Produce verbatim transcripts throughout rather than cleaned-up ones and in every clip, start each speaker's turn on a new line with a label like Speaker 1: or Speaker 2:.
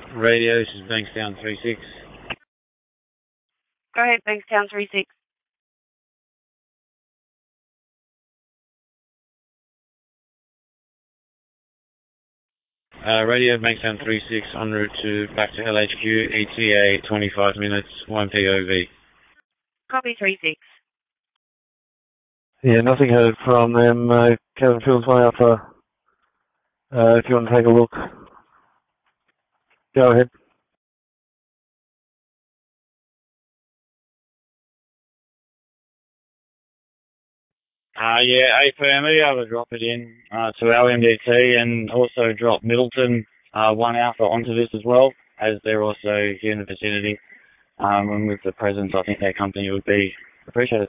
Speaker 1: Radio, this is Bankstown three six.
Speaker 2: Go ahead, Bankstown three six.
Speaker 1: Uh, radio, Bankstown three six, en route to back to L H Q, E T A, twenty-five minutes, one P O V.
Speaker 2: Copy three six.
Speaker 3: Yeah, nothing heard from them. Uh, Kevin Fields, one Alpha. Uh, if you want to take a look, go ahead.
Speaker 1: Uh, yeah, A P M E, I will drop it in uh, to our M D T and also drop Middleton uh, one Alpha onto this as well, as they're also here in the vicinity. Um, and with the presence, I think their company would be appreciated.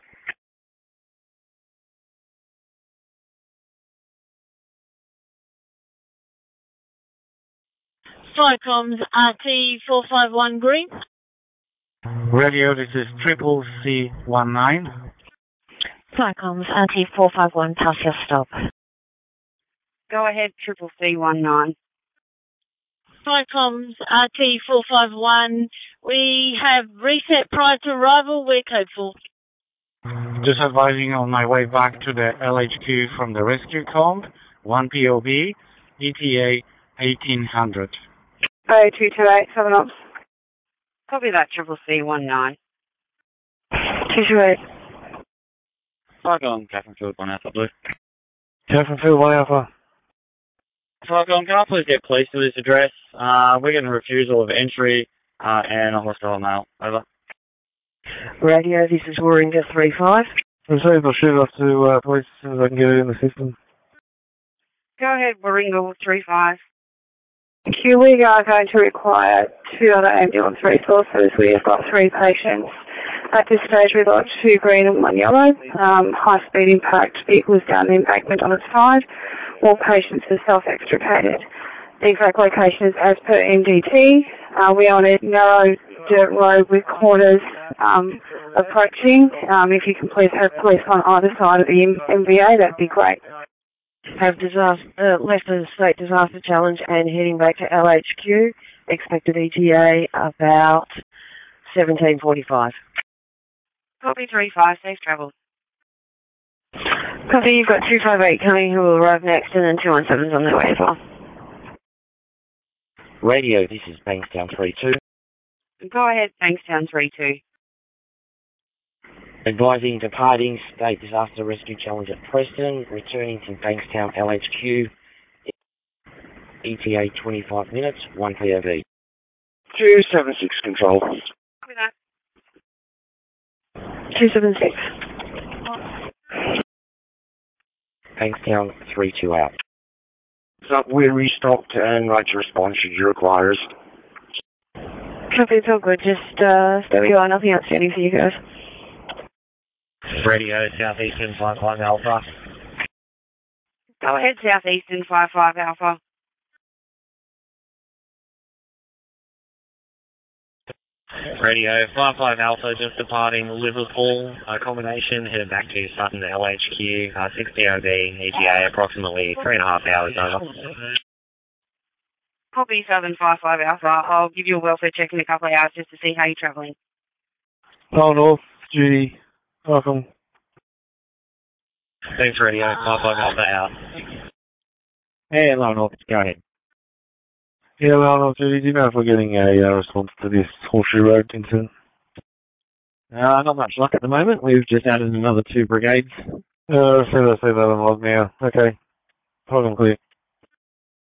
Speaker 4: Flycoms R T four five one green.
Speaker 5: Radio, this is Triple C one nine.
Speaker 4: Flycoms R T four five one, pass your stop.
Speaker 2: Go ahead, Triple C one nine.
Speaker 4: Flycoms R T four five one, we have reset prior to arrival, we're code four.
Speaker 5: Just advising on my way back to the L H Q from the rescue comp, one P O V, E T A eighteen hundred.
Speaker 2: Oh, two two eight, seven ops. Copy that, Triple C one nine.
Speaker 4: two two eight.
Speaker 1: Flycom, Catherine Field, one Alpha Blue.
Speaker 3: Catherine Field, one Alpha.
Speaker 1: Flycom, can I please get police to this address? Uh, we're getting a refusal of entry uh, and a hostile mail. Over.
Speaker 4: Radio, this is Warringer three five.
Speaker 3: Received, I'll shoot it off to uh, police as soon as I can get it in the system.
Speaker 2: Go ahead, Warringer three five.
Speaker 6: Q, we are going to require two other ambulance resources. We have got three patients. At this stage, we've got two green and one yellow. Um, high-speed impact vehicles down the embankment on its side. All patients are self-extricated. The exact location is as per M D T. Uh, we are on a narrow dirt road with corners um, approaching. Um, if you can please have police on either side of the M V A, that'd be great.
Speaker 4: Have disaster, uh, left the state disaster challenge and heading back to L H Q. Expected E T A about seventeen forty-five.
Speaker 2: Copy three five, safe travel.
Speaker 4: Copy, you've got two five eight coming who will arrive next, and then two one seven's on their way as well.
Speaker 7: Radio, this is Bankstown three two.
Speaker 2: Go ahead, Bankstown three two.
Speaker 7: Advising departing State Disaster Rescue Challenge at Preston, returning to Bankstown L H Q, E T A twenty-five minutes, one P O V.
Speaker 8: two seven six control.
Speaker 2: Copy that.
Speaker 4: two seven six.
Speaker 7: Bankstown three two out.
Speaker 8: So we're restocked and right to respond should you require us.
Speaker 4: Copy, it's all good. Just uh, stay where you are. Nothing outstanding for you guys.
Speaker 1: Radio, Southeastern five five Alpha.
Speaker 2: Go ahead, Southeastern five five Alpha.
Speaker 1: Radio, five five Alpha, just departing Liverpool. Accommodation, headed back to Sutton, L H Q, uh, six P O V, E T A, approximately three and a half hours over.
Speaker 2: Copy Southern five five Alpha. I'll give you a welfare check in a couple of hours just to see how you're travelling.
Speaker 3: Oh, North, Judy. Welcome.
Speaker 1: Thanks, Radio, five five Alpha out.
Speaker 7: Hey, hello, North, go ahead.
Speaker 3: Yeah, well, North, Judy, do you know if we're getting a uh, response to this Horseshoe Road incident?
Speaker 7: Uh, not much luck at the moment. We've just added another two brigades.
Speaker 3: Uh, I see that, I see that on log now. Okay. Hold on, clear.